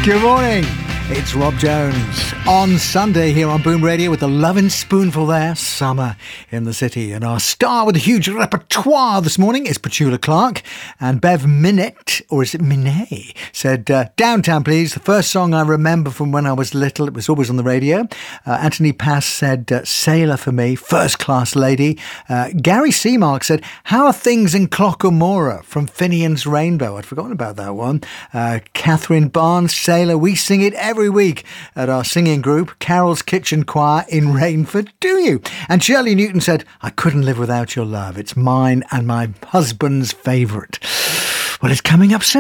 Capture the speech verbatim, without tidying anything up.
Good morning. It's Rob Jones on Sunday here on Boom Radio with the Lovin' Spoonful there, summer in the city. And our star with a huge repertoire this morning is Petula Clark. And Bev Minette, or is it Minet, said, uh, Downtown Please, the first song I remember from when I was little. It was always on the radio. Uh, Anthony Pass said, uh, Sailor for me, First Class Lady. Uh, Gary Seamark said, How are things in Clockamora from Finian's Rainbow? I'd forgotten about that one. Uh, Catherine Barnes, Sailor, we sing it every week at our singing group, Carol's Kitchen Choir in Rainford. Do you? And Shirley Newton said, I couldn't live without your love. It's mine and my husband's favourite. Well, it's coming up soon.